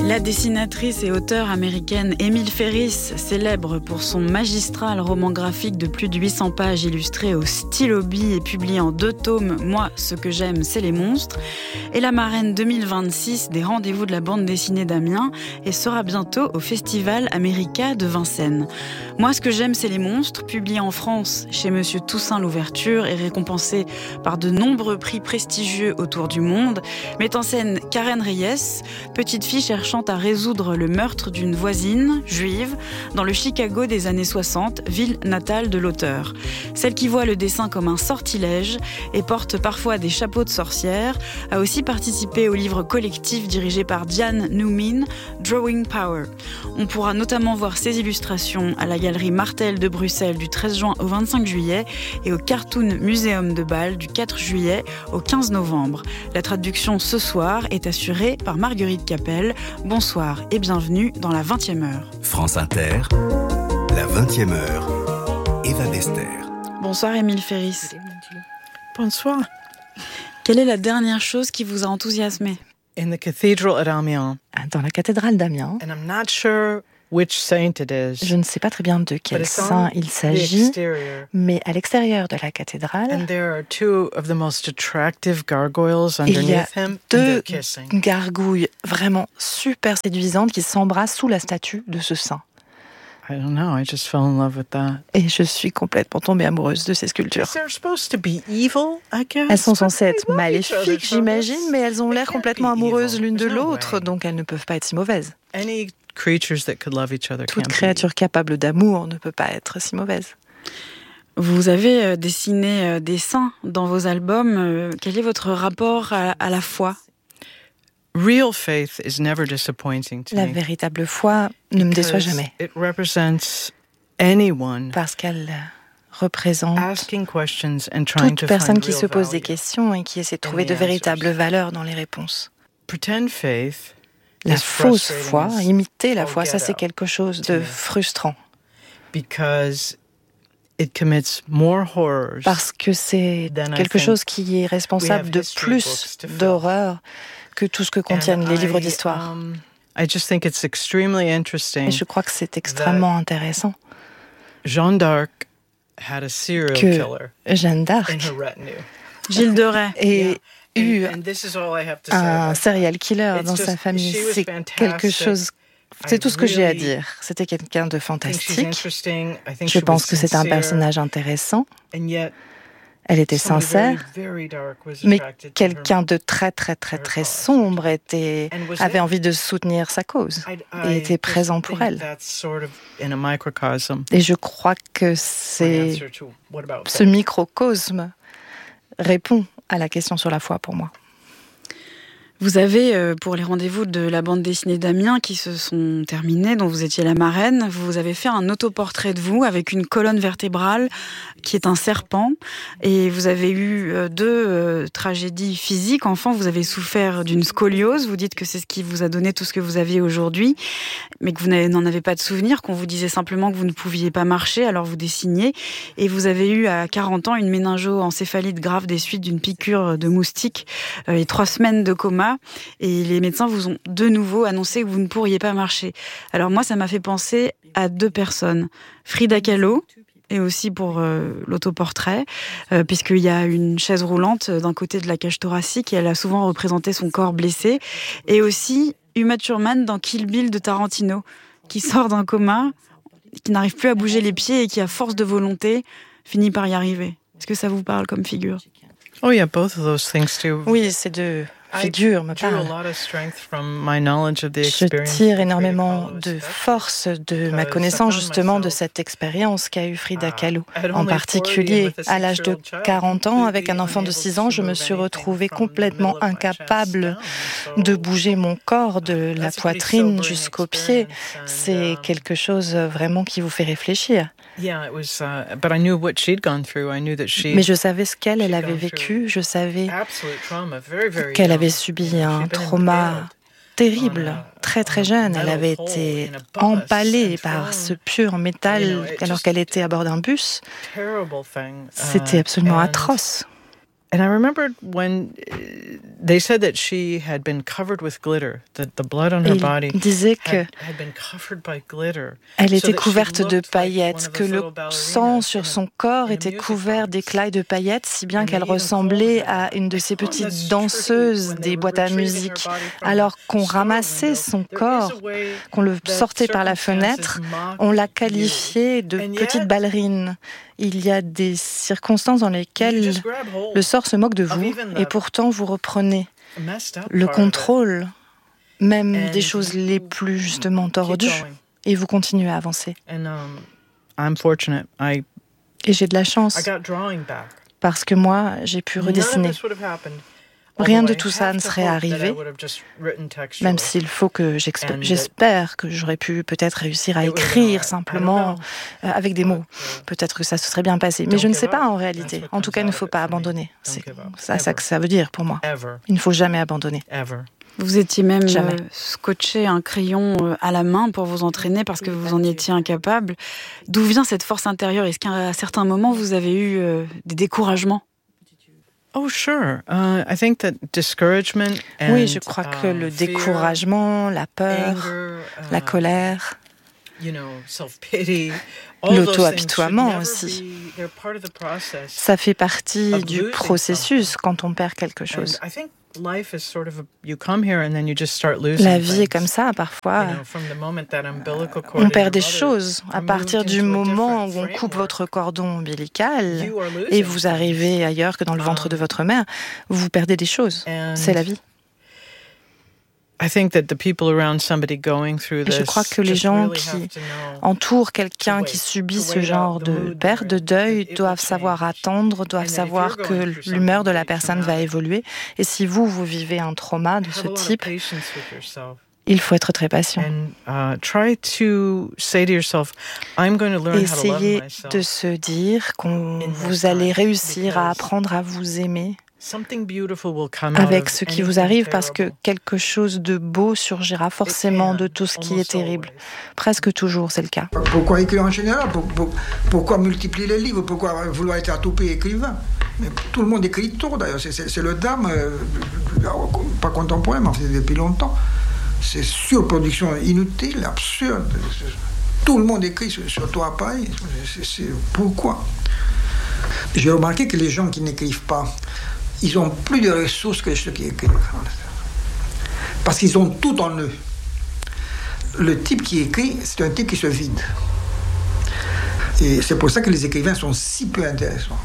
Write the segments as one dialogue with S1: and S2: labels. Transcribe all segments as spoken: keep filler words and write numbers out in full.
S1: La dessinatrice et auteure américaine Emile Ferris, célèbre pour son magistral roman graphique de plus de huit cents pages illustré au stylo bille et publié en deux tomes, Moi, ce que j'aime, c'est les monstres, est la marraine deux mille vingt-six des rendez-vous de la bande dessinée d'Amiens et sera bientôt au Festival America de Vincennes. Moi, ce que j'aime, c'est les monstres, publié en France chez Monsieur Toussaint Louverture et récompensé par de nombreux prix prestigieux autour du monde, met en scène Karen Reyes, petite fille cherchant à résoudre le meurtre d'une voisine juive dans le Chicago des années soixante, ville natale de l'auteur. Celle qui voit le dessin comme un sortilège et porte parfois des chapeaux de sorcière, a aussi participé au livre collectif dirigé par Diane Noomin, Drawing Power. On pourra notamment voir ses illustrations à la galerie Martel de Bruxelles du treize juin au vingt-cinq juillet et au Cartoon Museum de Bâle du quatre juillet au quinze novembre. La traduction ce soir est assurée par Marguerite Capel. Bonsoir et bienvenue dans la vingtième heure.
S2: France Inter, la vingtième heure, Eva Bester.
S1: Bonsoir Émile Ferris.
S3: Bonsoir.
S1: Quelle est la dernière chose qui vous a enthousiasmé ?
S3: In the cathedral at Amiens.
S4: Dans la cathédrale d'Amiens.
S3: And I'm not sure which saint it is.
S4: Je ne sais pas très bien de quel saint il s'agit, mais à l'extérieur de la cathédrale,
S3: And there are two of the most attractive gargoyles
S4: il y a
S3: underneath him, and
S4: deux
S3: they're kissing.
S4: gargouilles vraiment super séduisantes qui s'embrassent sous la statue de ce saint.
S3: I don't know, I just fell in love with that.
S4: Et je suis complètement tombée amoureuse de ces sculptures.
S3: They're supposed to be evil, I guess.
S4: Elles sont censées être
S3: But they love each other,
S4: maléfiques,
S3: so
S4: j'imagine,
S3: that's-
S4: mais elles ont
S3: they
S4: l'air
S3: can't
S4: complètement
S3: be
S4: amoureuses
S3: evil.
S4: l'une de
S3: There's no
S4: l'autre,
S3: way.
S4: donc elles ne peuvent pas être si mauvaises.
S3: Any creatures that could love each other
S4: Toute
S3: can't be
S4: créature capable d'amour ne peut pas être si mauvaise.
S1: Vous avez euh, dessiné euh, des saints dans vos albums. Euh, quel est votre rapport à, à la foi ?
S3: Real faith is never disappointing to
S4: La
S3: me.
S4: véritable foi ne me déçoit
S3: because
S4: jamais,
S3: It represents anyone
S4: parce qu'elle représente
S3: asking questions and trying
S4: toute
S3: to
S4: personne
S3: find
S4: qui
S3: real
S4: se pose des
S3: value.
S4: questions et qui essaie de trouver
S3: the
S4: de
S3: answers.
S4: véritables valeurs dans les réponses.
S3: Pretend faith
S4: La
S3: is
S4: fausse
S3: frustrating
S4: foi,
S3: as
S4: imiter la
S3: all
S4: foi,
S3: get
S4: ça c'est
S3: out
S4: quelque chose
S3: to
S4: de
S3: me.
S4: frustrant,
S3: because it commits more horrors
S4: parce que c'est
S3: Then I
S4: quelque
S3: think
S4: chose qui est responsable
S3: have
S4: de
S3: history
S4: plus
S3: books to fill.
S4: d'horreur que tout ce que contiennent
S3: And
S4: les livres
S3: I,
S4: d'histoire.
S3: um, I just think it's extremely interesting.
S4: Et je crois que c'est extrêmement intéressant
S3: Jeanne d'Arc had a serial
S4: que
S3: killer
S4: Jeanne
S3: in
S4: d'Arc
S3: her retinue.
S1: Gilles de Rais.
S4: ait eu
S3: And, and this is all I have to say
S4: un
S3: about
S4: serial killer
S3: It's
S4: dans
S3: just-
S4: sa famille.
S3: she was
S4: C'est
S3: fantastic.
S4: quelque chose. C'est
S3: I
S4: tout ce que j'ai à
S3: really
S4: dire. C'était quelqu'un de
S3: I think she's
S4: fantastique.
S3: interesting. I think
S4: Je
S3: she
S4: pense
S3: was
S4: que c'est un
S3: sincere,
S4: personnage intéressant.
S3: and yet
S4: Elle était
S3: somebody
S4: sincère,
S3: very, very dark was
S4: mais
S3: attracted to
S4: quelqu'un
S3: her.
S4: de très très très très sombre était
S3: And was
S4: avait
S3: there.
S4: envie de soutenir sa cause
S3: I-
S4: et
S3: I
S4: était
S3: just
S4: présent pour
S3: think
S4: elle.
S3: that's sort of in a microcosm.
S4: Et je crois que
S3: an
S4: c'est
S3: answer to what about
S4: ce
S3: faith?
S4: microcosme répond à la question sur la foi pour moi.
S1: Vous avez, euh, pour les rendez-vous de la bande dessinée d'Amiens qui se sont terminés, dont vous étiez la marraine, vous avez fait un autoportrait de vous avec une colonne vertébrale qui est un serpent. Et vous avez eu euh, deux euh, tragédies physiques. Enfant, vous avez souffert d'une scoliose. Vous dites que c'est ce qui vous a donné tout ce que vous avez aujourd'hui, mais que vous n'avez- n'en avez pas de souvenir, qu'on vous disait simplement que vous ne pouviez pas marcher, alors vous dessiniez. Et vous avez eu à quarante ans une méningo-encéphalite grave des suites d'une piqûre de moustique euh, et trois semaines de coma. Et les médecins vous ont de nouveau annoncé que vous ne pourriez pas marcher. Alors moi, ça m'a fait penser à deux personnes. Frida Kahlo, et aussi pour euh, l'autoportrait, euh, puisqu'il y a une chaise roulante d'un côté de la cage thoracique et elle a souvent représenté son corps blessé. Et aussi Uma Thurman dans Kill Bill de Tarantino, qui sort d'un coma, qui n'arrive plus à bouger les pieds et qui, à force de volonté, finit par y arriver. Est-ce que ça vous parle comme figure ?
S3: Oh yeah, both of those things too.
S4: Oui, ces deux figures me
S3: Drew a
S4: parlent.
S3: lot of strength from my knowledge of the
S4: Je
S3: experience
S4: tire
S3: that
S4: énormément
S3: Frida
S4: de
S3: Kahlo has.
S4: force de ma connaissance justement de cette expérience qu'a eu Frida Kahlo. En particulier, à l'âge de quarante ans, avec un enfant de six ans, je me suis retrouvée complètement incapable de bouger mon corps de la poitrine jusqu'aux pieds. C'est quelque chose vraiment qui vous fait réfléchir.
S3: Yeah, it was, uh, but I knew what she'd gone through. I knew that she
S4: Mais je savais ce qu'elle elle avait vécu, je savais
S3: absolute trauma, very, very
S4: qu'elle
S3: young.
S4: avait subi un
S3: She'd been
S4: trauma
S3: impaled
S4: terrible,
S3: on a-
S4: très très
S3: on a
S4: jeune.
S3: metal
S4: Elle avait
S3: pole
S4: été
S3: in a bus
S4: empalée
S3: and
S4: par
S3: thrown.
S4: ce pur
S3: You
S4: métal
S3: know, it
S4: alors
S3: just-
S4: qu'elle était à bord d'un bus.
S3: Terrible thing. Uh,
S4: C'était absolument
S3: and
S4: atroce.
S3: And I remembered when they said that she had been covered with glitter, that the blood on her body had, had been covered by glitter.
S4: Elle était couverte de paillettes, que le sang sur son corps était couvert d'éclats de paillettes, si bien qu'elle ressemblait à une de ces petites danseuses des boîtes à musique. Alors qu'on ramassait son corps, qu'on le sortait par la fenêtre, on la qualifiait de petite ballerine. Il y a des circonstances dans lesquelles le sort se moque de vous et pourtant vous reprenez le contrôle, même des choses les plus justement tordues, et vous continuez à avancer. Et j'ai de la chance parce que moi, j'ai pu redessiner. Rien de tout ça ne serait arrivé, même s'il faut que j'espère, j'espère que j'aurais pu peut-être réussir à écrire simplement euh, avec des mots. Peut-être que ça se serait bien passé, mais je ne sais pas en réalité. En tout cas, il ne faut pas abandonner. C'est ça, ça que ça veut dire pour moi. Il ne faut jamais abandonner.
S1: Vous étiez même euh, scotché un crayon euh, à la main pour vous entraîner parce que vous en étiez incapable. D'où vient cette force intérieure? Est-ce qu'à certains moments, vous avez eu euh, des découragements?
S3: Oh, sure. Uh, I think that discouragement and,
S4: oui, je crois que le découragement, la peur, anger, uh, la colère, you know, self-pity, l'auto-apitoiement aussi, ça fait partie du processus quand on perd quelque chose. La vie est comme ça, parfois. On perd des choses. À partir du moment où on coupe votre cordon ombilical et vous arrivez ailleurs que dans le ventre de votre mère, vous perdez des choses. C'est la vie. Et je crois que les gens qui entourent quelqu'un qui subit ce genre de perte, de deuil, doivent savoir attendre, doivent savoir que l'humeur de la personne va évoluer. Et si vous, vous vivez un trauma de ce type, il faut être très patient. Essayez de se dire que vous allez réussir à apprendre à vous aimer avec ce qui vous arrive, parce que quelque chose de beau surgira forcément de tout ce qui est terrible. Presque toujours, c'est le cas.
S5: Pourquoi écrire en général? Pourquoi multiplier les livres? Pourquoi vouloir être à tout prix écrivain? Mais tout le monde écrit tout, d'ailleurs. C'est, c'est, c'est le drame, euh, pas contemporain, mais c'est depuis longtemps. C'est surproduction inutile, absurde. Tout le monde écrit sur, sur toi pareil. C'est, c'est, pourquoi? J'ai remarqué que les gens qui n'écrivent pas, ils ont plus de ressources que ceux qui écrivent. Parce qu'ils ont tout en eux. Le type qui écrit, c'est un type qui se vide. Et c'est pour ça que les écrivains sont si peu intéressants.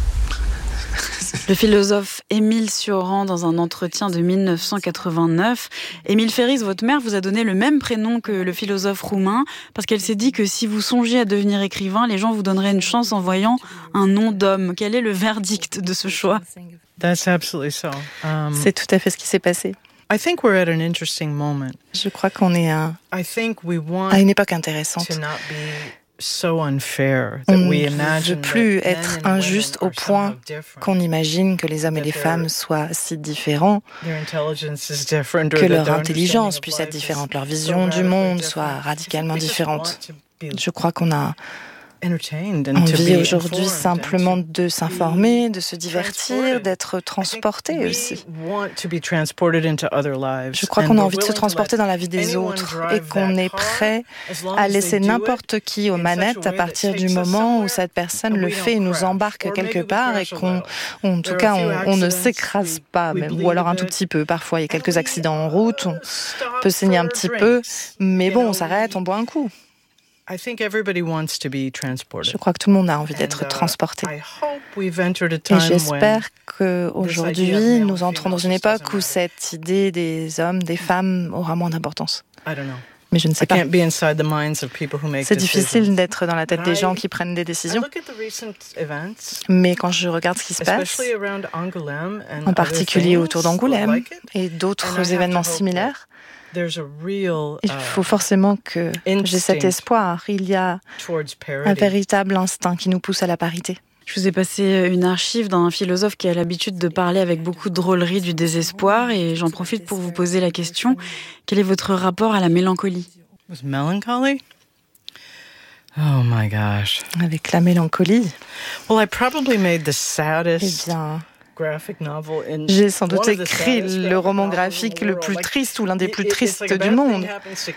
S1: Le philosophe Émile Cioran, dans un entretien de dix-neuf cent quatre-vingt-neuf. Émile Ferris, votre mère vous a donné le même prénom que le philosophe roumain, parce qu'elle s'est dit que si vous songiez à devenir écrivain, les gens vous donneraient une chance en voyant un nom d'homme. Quel est le verdict de ce choix?
S3: That's absolutely so. Um,
S4: C'est tout à fait ce qui s'est passé.
S3: I think we're at an interesting moment.
S4: Je crois qu'on est à,
S3: I think we want
S4: à une époque intéressante.
S3: To not be so unfair
S4: On
S3: that
S4: ne
S3: we imagine
S4: veut plus
S3: that
S4: être
S3: men and
S4: injuste au
S3: women are
S4: point
S3: somehow different,
S4: qu'on imagine que les hommes et les femmes soient si différents,
S3: their intelligence is different, or
S4: que
S3: that
S4: leur
S3: their
S4: intelligence
S3: understanding
S4: puisse
S3: of
S4: être
S3: life is
S4: différente, leur
S3: so
S4: vision du
S3: radically
S4: monde
S3: different.
S4: soit radicalement
S3: I think we just
S4: différente.
S3: want to be
S4: Je crois qu'on a
S3: entertained and to
S4: envie
S3: be
S4: aujourd'hui
S3: informed
S4: simplement
S3: and to
S4: de s'informer, de se
S3: be
S4: divertir,
S3: transported.
S4: d'être transporté
S3: We
S4: aussi.
S3: want to be transported into other lives.
S4: Je crois
S3: And
S4: qu'on a
S3: we're
S4: envie de se
S3: willing to
S4: transporter
S3: let
S4: dans la vie des
S3: anyone
S4: autres
S3: drive
S4: et qu'on
S3: that
S4: est
S3: car
S4: prêt
S3: as long
S4: à
S3: as they
S4: laisser
S3: do
S4: n'importe
S3: it
S4: qui aux
S3: in such a
S4: manettes à
S3: way that
S4: partir du
S3: takes us
S4: moment où
S3: somewhere
S4: cette personne
S3: and
S4: le
S3: we
S4: fait et
S3: don't
S4: nous
S3: crash.
S4: embarque
S3: Or
S4: quelque
S3: maybe we
S4: part et
S3: crash a
S4: qu'on,
S3: little.
S4: en tout
S3: There are
S4: cas,
S3: a few
S4: on, on ne
S3: accidents,
S4: s'écrase
S3: we-
S4: pas
S3: we
S4: même,
S3: bleed
S4: ou alors
S3: a
S4: un tout
S3: bit.
S4: petit peu. Parfois, il y a quelques
S3: And we,
S4: accidents en route, on
S3: stop
S4: peut saigner un
S3: for
S4: petit
S3: drinks.
S4: peu, mais
S3: You
S4: bon,
S3: know,
S4: on s'arrête,
S3: we-
S4: on boit un coup.
S3: I think everybody wants to be transported.
S4: Je crois que tout le monde a envie d'être
S3: And, uh,
S4: transporté.
S3: I hope we've entered a
S4: Et
S3: time when
S4: j'espère qu'aujourd'hui,
S3: this idea of
S4: nous entrons dans une
S3: male
S4: époque
S3: doesn't
S4: où cette idée des hommes, des femmes aura moins d'importance.
S3: I don't know.
S4: Mais je ne sais
S3: I
S4: pas.
S3: can't be inside the minds of people who make
S4: C'est
S3: decisions.
S4: difficile d'être dans la tête
S3: But
S4: des
S3: I-
S4: gens qui prennent des
S3: I
S4: décisions.
S3: look at the recent events,
S4: Mais quand je regarde ce qui se passe,
S3: especially around Angoulême and
S4: en
S3: other
S4: particulier
S3: things
S4: autour d'Angoulême
S3: like it,
S4: et
S3: and I
S4: d'autres
S3: have to
S4: événements
S3: hope that
S4: similaires,
S3: there's a real
S4: il
S3: uh,
S4: faut forcément que j'ai cet
S3: instinct
S4: espoir. Il y a
S3: towards
S4: un
S3: parity.
S4: véritable instinct qui nous pousse à la parité.
S1: Je vous ai passé une archive d'un philosophe qui a l'habitude de parler avec beaucoup de drôlerie du désespoir, et j'en profite pour vous poser la question. Quel est votre rapport à la mélancolie?
S3: Was melancholy? Oh my gosh.
S4: Avec la mélancolie,
S3: Well, I probably made the
S4: eh
S3: saddest
S4: bien, J'ai sans doute écrit le roman graphique le plus triste ou l'un des plus tristes du monde.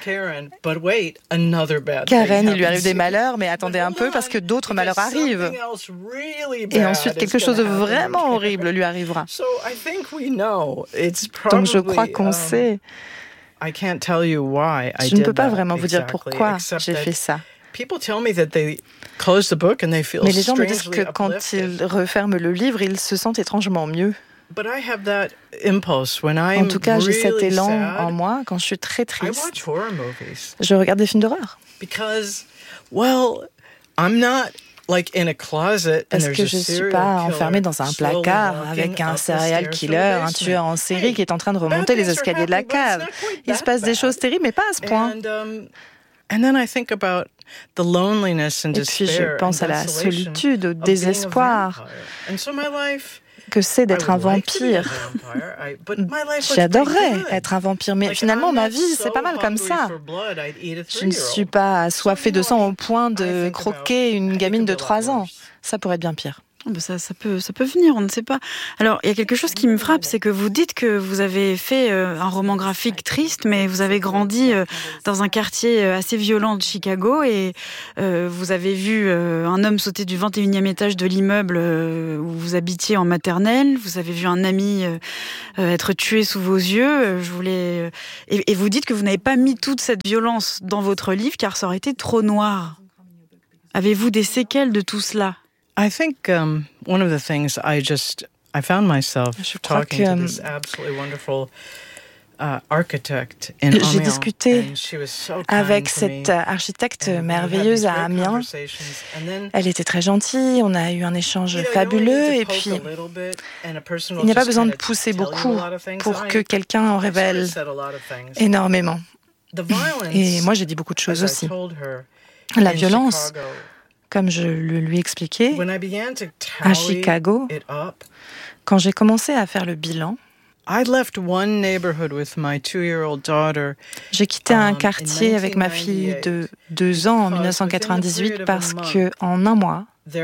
S4: Karen, il lui arrive des malheurs, mais attendez un peu parce que d'autres malheurs arrivent. Et ensuite, quelque chose de vraiment horrible lui arrivera. Donc je crois qu'on sait. Je ne peux pas vraiment vous dire pourquoi j'ai fait ça. Mais les gens me disent que quand ils referment le livre, ils se sentent étrangement mieux. En tout cas, j'ai cet élan en moi quand je suis très triste. Je regarde des films d'horreur. Parce que je ne suis pas enfermée dans un placard avec un serial killer, un tueur en série qui est en train de remonter les escaliers de la cave. Il se passe des choses terribles, mais pas à ce point. Et puis je pense à la solitude, au désespoir que c'est d'être un vampire. J'adorerais être un vampire, mais finalement ma vie c'est pas mal comme ça. Je ne suis pas assoiffée de sang au point de croquer une gamine de trois ans. Ça pourrait être bien pire.
S1: Ça, ça, peut, ça peut venir, on ne sait pas. Alors, il y a quelque chose qui me frappe, c'est que vous dites que vous avez fait euh, un roman graphique triste, mais vous avez grandi euh, dans un quartier assez violent de Chicago et euh, vous avez vu euh, un homme sauter du vingt et unième étage de l'immeuble euh, où vous habitiez en maternelle. Vous avez vu un ami euh, euh, être tué sous vos yeux. Je voulais euh, et, et vous dites que vous n'avez pas mis toute cette violence dans votre livre car ça aurait été trop noir. Avez-vous des séquelles de tout cela?
S3: I think um, one of the things I just I found myself talking to this absolutely wonderful uh, architect in Amiens.
S4: J'ai discuté avec cette architecte merveilleuse à Amiens. Elle était très gentille, on a eu un échange fabuleux et puis il n'y a pas besoin de pousser beaucoup pour que quelqu'un en révèle énormément. Et moi j'ai dit beaucoup de choses aussi. La violence, comme je le lui expliquais, à Chicago, quand j'ai commencé à faire le bilan, j'ai quitté un quartier avec ma fille de deux ans en dix-neuf cent quatre-vingt-dix-huit parce qu'en un mois,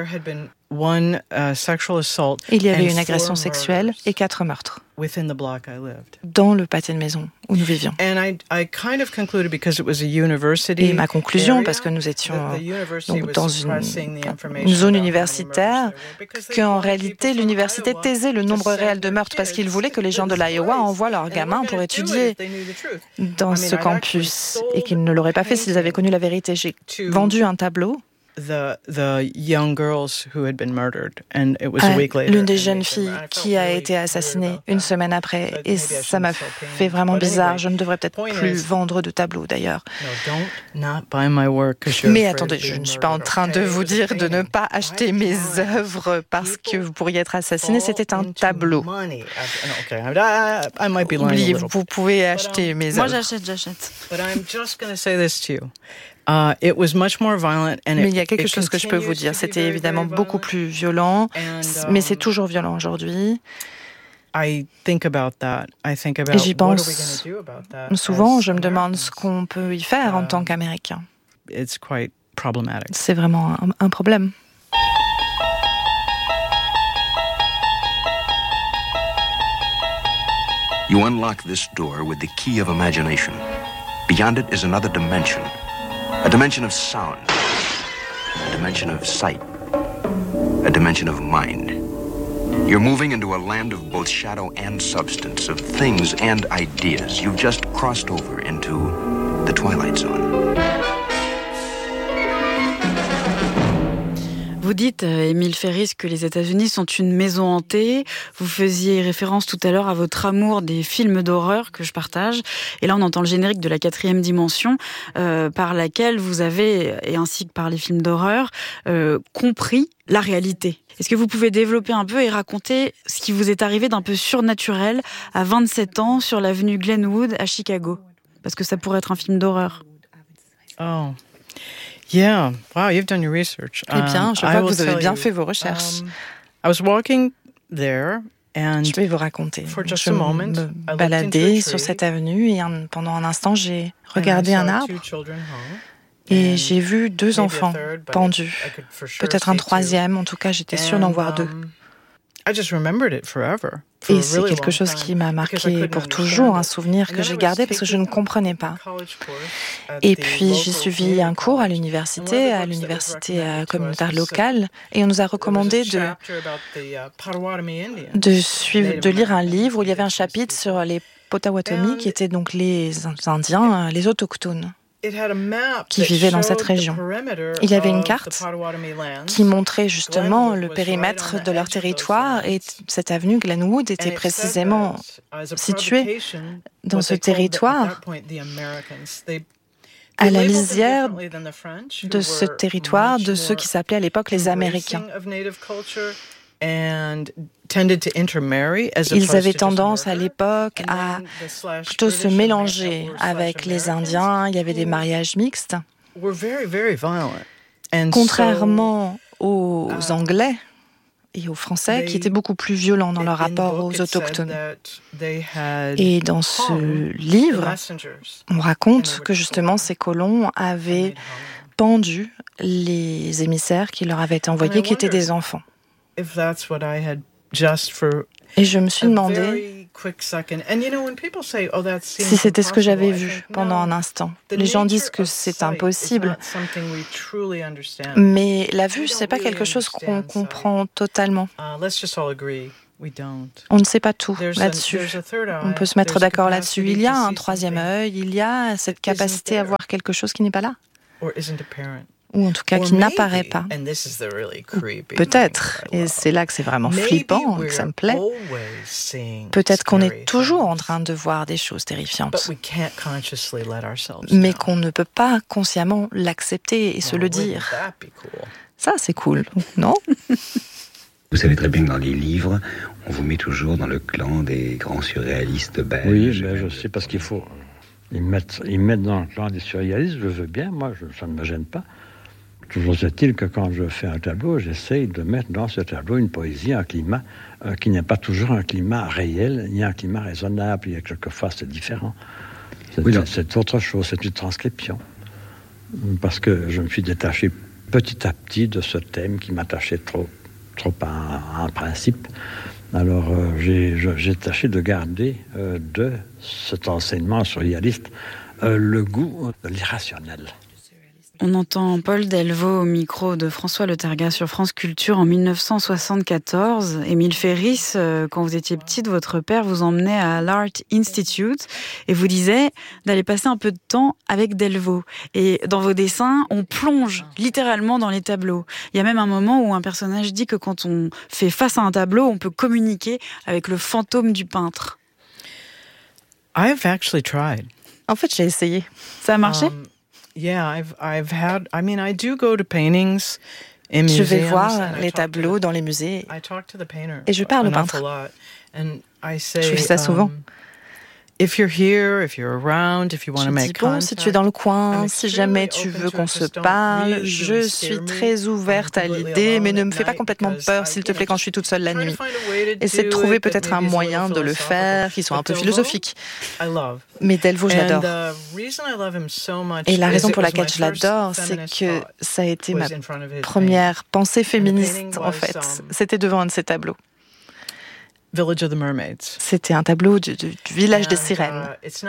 S4: il y avait une agression sexuelle et quatre meurtres dans le pâté de maison où nous vivions. Et ma conclusion, parce que nous étions donc dans une, une zone universitaire, qu'en réalité l'université taisait le nombre réel de meurtres parce qu'ils voulaient que les gens de l'Iowa envoient leurs gamins pour étudier dans ce campus et qu'ils ne l'auraient pas fait s'ils avaient connu la vérité. J'ai vendu un tableau
S3: The, the young girls who had been murdered, and it was a week later.
S4: L'une des jeunes filles qui a été assassinée une semaine après, et ça m'a fait vraiment bizarre. Je ne devrais peut-être plus vendre de tableaux d'ailleurs. Mais attendez, je ne suis pas en train de vous dire de ne pas acheter mes œuvres parce que vous pourriez être assassiné. C'était un tableau. Oubliez, vous pouvez acheter mes œuvres.
S1: Moi, j'achète, j'achète.
S3: Uh, it was much more violent and
S4: mais il y a quelque chose que je peux vous dire. C'était évidemment beaucoup plus violent, mais c'est toujours violent aujourd'hui.
S3: I think about that. I think about
S4: Et j'y pense souvent. Je me demande ce qu'on peut y faire en tant qu'Américain.
S3: It's quite problematic.
S4: C'est vraiment un, un problème.
S2: You unlock this door with the key of imagination. Beyond it is another dimension. A dimension of sound, a dimension of sight, a dimension of mind. You're moving into a land of both shadow and substance, of things and ideas. You've just crossed over into the Twilight Zone.
S1: Vous dites, Émile Ferris, que les États-Unis sont une maison hantée. Vous faisiez référence tout à l'heure à votre amour des films d'horreur que je partage. Et là, on entend le générique de la quatrième dimension, euh, par laquelle vous avez, et ainsi que par les films d'horreur, euh, compris la réalité. Est-ce que vous pouvez développer un peu et raconter ce qui vous est arrivé d'un peu surnaturel à vingt-sept ans sur l'avenue Glenwood à Chicago? Parce que ça pourrait être un film d'horreur.
S3: Oh. Yeah, wow, you've done your research.
S4: Eh bien, je vois que vous avez bien fait vos recherches.
S3: Um, I was walking there and
S4: je vais vous raconter. Je me baladais sur cette avenue et un, pendant un instant, j'ai regardé un arbre et j'ai vu deux enfants pendus. Peut-être un troisième, en tout cas, j'étais sûre d'en voir deux. Et c'est quelque chose qui m'a marqué pour toujours, un souvenir que j'ai gardé parce que je ne comprenais pas. Et puis j'ai suivi un cours à l'université, à l'université communautaire locale, et on nous a recommandé de, de, suivre, de lire un livre où il y avait un chapitre sur les Potawatomi, qui étaient donc les Indiens, les autochtones, qui vivaient dans cette région. Il y avait une carte qui montrait justement le périmètre de leur territoire et cette avenue Glenwood était précisément située dans ce territoire, à la lisière de ce territoire de ceux qui s'appelaient à l'époque les Américains. Ils avaient tendance à l'époque à plutôt se mélanger avec les Indiens, il y avait des mariages mixtes. Contrairement aux Anglais et aux Français qui étaient beaucoup plus violents dans leur rapport aux autochtones. Et dans ce livre, on raconte que justement ces colons avaient pendu les émissaires qui leur avaient été envoyés, qui étaient des enfants. Et je me suis demandé si c'était ce que j'avais vu pendant un instant. Les gens disent que c'est impossible, mais la vue, c'est pas quelque chose qu'on comprend totalement. On ne sait pas tout là-dessus. On peut se mettre d'accord là-dessus. Il y a un troisième œil, il y a cette capacité à voir quelque chose qui n'est pas là. Ou en tout cas qui n'apparaît pas. Peut-être, et c'est là que c'est vraiment flippant, que ça me plaît, peut-être qu'on est toujours en train de voir des choses terrifiantes, mais qu'on ne peut pas consciemment l'accepter et se le dire. Ça, c'est cool, non?
S6: Vous savez très bien que dans les livres, on vous met toujours dans le clan des grands surréalistes belges.
S7: Oui, ben je sais, parce qu'il faut... Ils mettent, ils mettent dans le clan des surréalistes, je veux bien, moi, je, ça ne me gêne pas. Toujours est-il que quand je fais un tableau, j'essaye de mettre dans ce tableau une poésie, un climat euh, qui n'est pas toujours un climat réel, ni un climat raisonnable. Il y a quelquefois, c'est différent. C'est, oui, c'est autre chose, c'est une transcription. Parce que je me suis détaché petit à petit de ce thème qui m'attachait trop, trop à un principe. Alors, euh, j'ai, j'ai tâché de garder euh, de cet enseignement surréaliste euh, le goût de l'irrationnel.
S1: On entend Paul Delvaux au micro de François Le Tergat sur France Culture en dix-neuf cent soixante-quatorze. Émile Ferris, quand vous étiez petite, votre père vous emmenait à l'Art Institute et vous disait d'aller passer un peu de temps avec Delvaux. Et dans vos dessins, on plonge littéralement dans les tableaux. Il y a même un moment où un personnage dit que quand on fait face à un tableau, on peut communiquer avec le fantôme du peintre.
S3: I've actually tried.
S1: En fait, j'ai essayé. Ça a marché?
S3: Um... Yeah, I've I've had. I mean, I do go to paintings in museums.
S4: Je vais voir les tableaux dans les musées et je parle au peintre. Je fais ça souvent.
S3: If you're here, if you're around, if you want to make
S4: contact. Bon, si tu es dans le coin, si jamais tu veux qu'on se parle, je suis très ouverte à l'idée, mais ne me fais pas complètement peur, s'il te plaît, quand je suis toute seule la nuit. Essaie de trouver peut-être un moyen de le faire, qui soit un peu philosophique. Mais Delvaux, je l'adore. Et la raison pour laquelle je l'adore, c'est que ça a été ma première pensée féministe, en fait. C'était devant un de ces tableaux.
S3: Village of the Mermaids.
S4: C'était un tableau du, du, du village des sirènes. C'est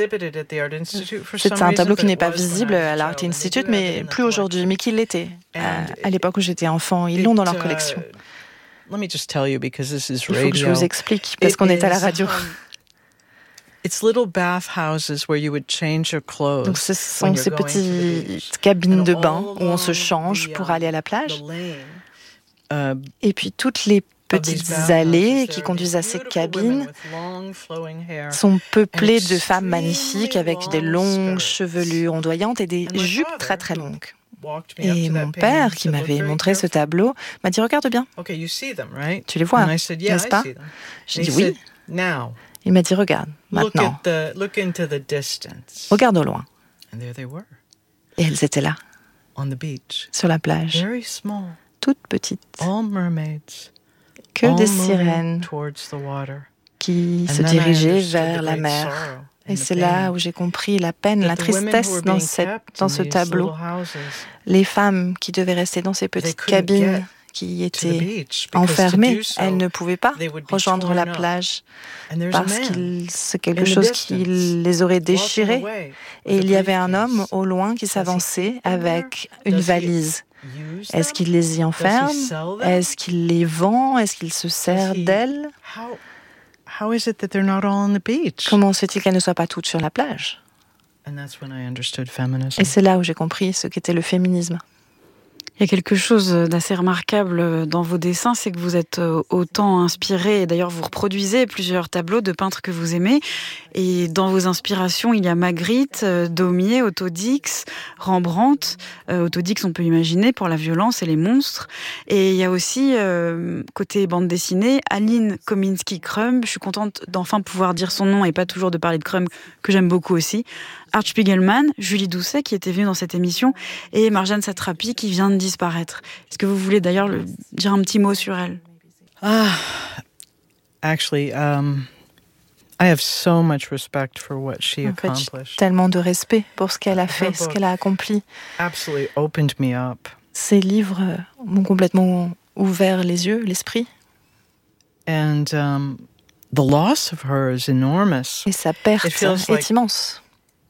S4: un tableau qui n'est pas visible à l'Art Institute, mais plus aujourd'hui, mais qui l'était à, à l'époque où j'étais enfant. Ils l'ont dans leur collection. Il faut que je vous explique, parce qu'on est à la radio. Donc ce sont ces petites cabines de bain où on se change pour aller à la plage. Et puis toutes les petites allées qui conduisent à ces cabines sont peuplées de femmes magnifiques avec des longues chevelures ondoyantes et des jupes très très longues. Et mon père, qui m'avait montré ce tableau, m'a dit « Regarde bien, tu les vois, n'est-ce pas ?» J'ai dit « Oui ». Il m'a dit « Regarde, maintenant, regarde au loin. » Et elles étaient là, sur la plage, toutes petites. Que des sirènes qui se dirigeaient vers la mer. Et c'est là où j'ai compris la peine, la tristesse dans, cette, dans ce tableau. Les femmes qui devaient rester dans ces petites cabines, qui étaient enfermées. Elles ne pouvaient pas rejoindre la plage parce que c'est quelque chose qui les aurait déchirées. Et il y avait un homme au loin qui s'avançait avec une valise. Est-ce qu'il les y enferme? Est-ce qu'il les vend? Est-ce qu'il se sert d'elles? Comment se fait-il qu'elles ne soient pas toutes sur la plage? Et c'est là où j'ai compris ce qu'était le féminisme.
S1: Il y a quelque chose d'assez remarquable dans vos dessins, c'est que vous êtes autant inspiré, et d'ailleurs vous reproduisez plusieurs tableaux de peintres que vous aimez, et dans vos inspirations, il y a Magritte, Daumier, Otto Dix, Rembrandt. Euh, Otto Dix, on peut imaginer, pour la violence et les monstres. Et il y a aussi, euh, côté bande dessinée, Aline Kominsky-Crumb. Je suis contente d'enfin pouvoir dire son nom et pas toujours de parler de Crumb, que j'aime beaucoup aussi. Art Spiegelman, Julie Doucet qui était venue dans cette émission et Marjane Satrapi qui vient de disparaître. Est-ce que vous voulez d'ailleurs le, dire un petit mot sur elle?
S3: Ah, actually, um, I have so much respect for what she
S4: en
S3: accomplished.
S4: Fait, tellement de respect pour ce qu'elle a fait, ce qu'elle a accompli.
S3: Absolutely opened me up.
S4: Ces livres m'ont complètement ouvert les yeux, l'esprit.
S3: And um, the loss of her is enormous.
S4: Et sa perte est like immense.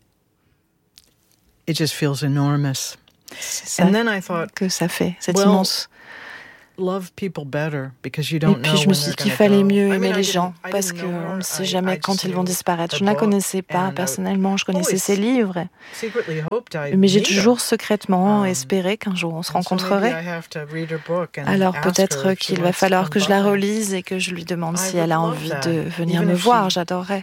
S3: It just feels enormous.
S4: C'est ça And then I thought, que ça fait, c'est well, immense.
S3: Love people better because you don't
S4: Et puis je me suis dit qu'il fallait mieux aimer les gens parce qu'on ne sait jamais quand ils vont disparaître. Je ne la connaissais pas personnellement, je connaissais ses livres. Mais j'ai toujours secrètement espéré qu'un jour on se rencontrerait. Alors peut-être qu'il va falloir que je la relise et que je lui demande si elle a envie de venir me voir. J'adorerais.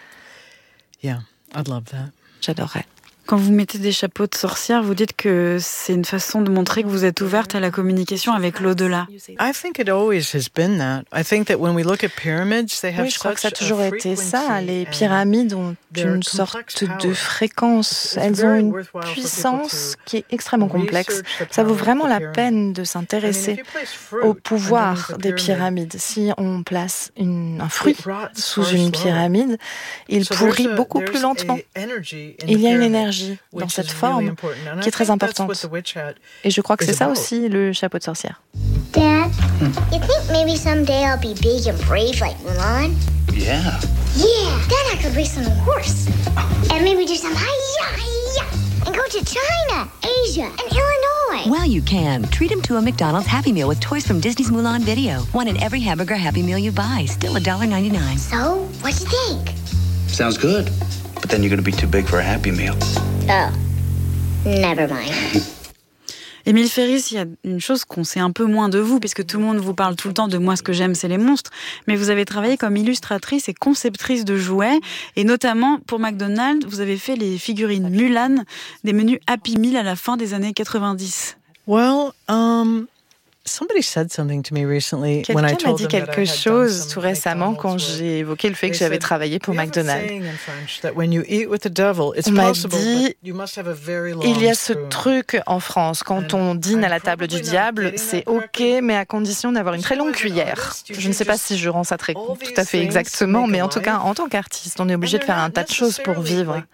S3: Yeah, I'd love that.
S4: J'adorerais.
S1: Quand vous mettez des chapeaux de sorcière, vous dites que c'est une façon de montrer que vous êtes ouverte à la communication avec l'au-delà.
S3: I think it always has been that. I think that when we look at pyramids, they have
S4: oui, je crois que ça a
S3: such
S4: toujours
S3: a
S4: été ça.
S3: frequency
S4: Les pyramides ont une sorte de fréquence. Elles ont une puissance qui est extrêmement complexe. Ça vaut vraiment la peine de s'intéresser au pouvoir des pyramides. Si on place une, un fruit sous une pyramide, il pourrit beaucoup plus lentement. Il y a une énergie dans cette forme qui est très importante. Et je crois que c'est ça aussi le chapeau de sorcière.
S8: Dad, you think maybe someday I'll be big and brave like Mulan?
S6: Yeah.
S8: Yeah, then I could race on a horse. And maybe do some hi-ya, hi-ya. And go to China, Asia, and Illinois.
S9: Well, you can. Treat him to a McDonald's Happy Meal with toys from Disney's Mulan video. One in every hamburger Happy Meal you buy. Still one dollar ninety-nine.
S8: So, what do you think?
S6: Sounds good. But then you're going to be too big for a Happy Meal.
S8: Oh, never mind.
S1: Émile Ferris, il y a une chose qu'on sait un peu moins de vous, puisque tout le monde vous parle tout le temps de « Moi, ce que j'aime, c'est les monstres », mais vous avez travaillé comme illustratrice et conceptrice de jouets, et notamment pour McDonald's, vous avez fait les figurines Mulan des menus Happy Meal à la fin des années quatre-vingt-dix.
S3: Well, um... Somebody said something to me recently when I
S4: Quelqu'un m'a
S3: told
S4: dit
S3: them that I
S4: quelque
S3: had
S4: chose
S3: done
S4: tout
S3: some
S4: récemment quand
S3: McDonald's
S4: j'ai évoqué le fait que
S3: They
S4: j'avais
S3: said,
S4: travaillé pour
S3: "We have a
S4: McDonald's.
S3: saying in French that when you eat with the devil, it's
S4: On m'a
S3: possible,
S4: dit,
S3: but you must have a very long
S4: il y a ce
S3: spoon."
S4: truc en France, quand on dîne à la table du diable, c'est ok, mais à condition d'avoir une très longue cuillère. Je ne sais pas si je rends ça très, tout à fait exactement, mais en tout cas, en tant qu'artiste, on est obligé de faire un tas de choses pour vivre.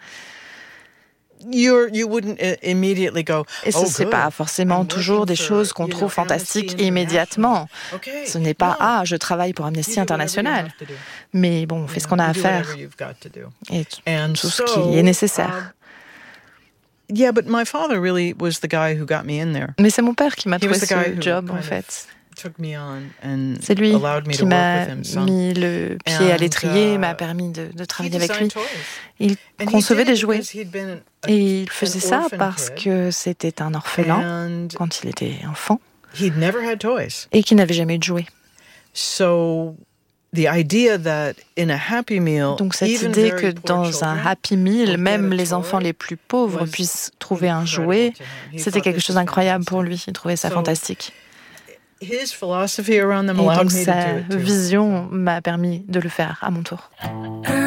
S3: You're, you wouldn't immediately go,
S4: Et ce
S3: oh,
S4: n'est pas
S3: good.
S4: forcément toujours des choses qu'on trouve fantastiques immédiatement.
S3: Okay.
S4: Ce n'est pas « Ah, je travaille pour Amnesty International ». Mais bon, on fait ce qu'on a à faire et tout ce qui est nécessaire.
S3: Yeah, but my father really was the guy who got me in there.
S4: Mais c'est mon père qui m'a trouvé ce job, en fait. C'est lui qui m'a mis le pied à l'étrier, m'a permis de, de travailler avec lui. Il concevait des jouets. Et il faisait ça parce que c'était un orphelin quand il était enfant et qu'il n'avait jamais eu de jouets. Donc cette idée que dans un Happy Meal, même les enfants les plus pauvres puissent trouver un jouet, c'était quelque chose d'incroyable pour lui. Il trouvait ça fantastique. Et donc sa vision m'a permis de le faire à mon tour.